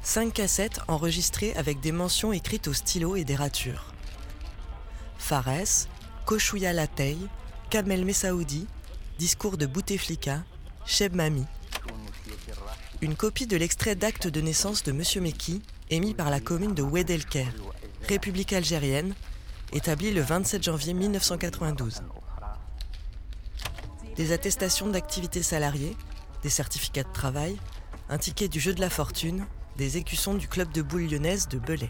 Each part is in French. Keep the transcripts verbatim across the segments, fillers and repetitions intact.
Cinq cassettes enregistrées avec des mentions écrites au stylo et des ratures. Fares, Kochouya Latey, Kamel Messaoudi, Discours de Bouteflika, Cheb Mami. Une copie de l'extrait d'acte de naissance de Monsieur Mekki, émis par la commune de Oued El-Ker, République algérienne, établie le vingt-sept janvier mille neuf cent quatre-vingt-douze. Des attestations d'activité salariée, des certificats de travail, un ticket du jeu de la fortune, des écussons du club de boules lyonnaise de Belay.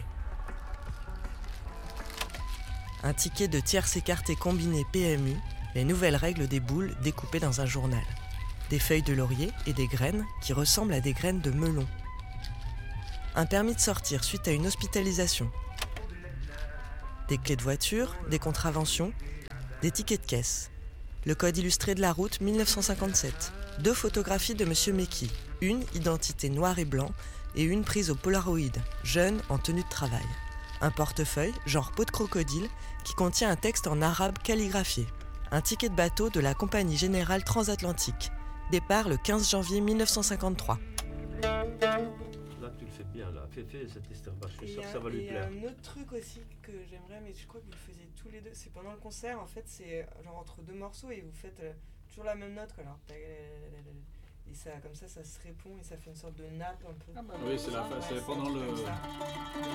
Un ticket de tierces écarté combiné P M U, les nouvelles règles des boules découpées dans un journal. Des feuilles de laurier et des graines qui ressemblent à des graines de melon. Un permis de sortir suite à une hospitalisation. Des clés de voiture, des contraventions, des tickets de caisse. Le code illustré de la route mille neuf cent cinquante-sept. Deux photographies de Monsieur Mekki, une identité noir et blanc et une prise au Polaroid, jeune en tenue de travail. Un portefeuille, genre peau de crocodile, qui contient un texte en arabe calligraphié. Un ticket de bateau de la Compagnie Générale Transatlantique. Départ le quinze janvier mille neuf cent cinquante-trois. Là, tu le fais bien, là. Fais, fais cette esтерba, je suis sûr que ça va lui plaire. Et un autre truc aussi que j'aimerais, mais je crois que vous le faisiez tous les deux, c'est pendant le concert, en fait, c'est genre entre deux morceaux et vous faites euh, toujours la même note, quoi. Alors, et ça, comme ça, ça se répond et ça fait une sorte de nappe un peu. Ah bah oui, c'est la fin, c'est pendant le...